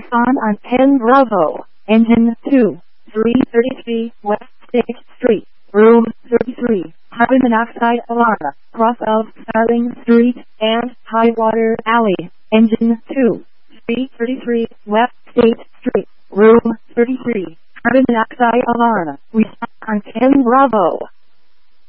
on 10 Bravo, Engine 2, 333 West State Street, Room 33, carbon monoxide alarm, cross of Starling Street and Highwater Alley, Engine 2, 333 West State Street, Room 33, carbon monoxide alarm, response on 10 Bravo.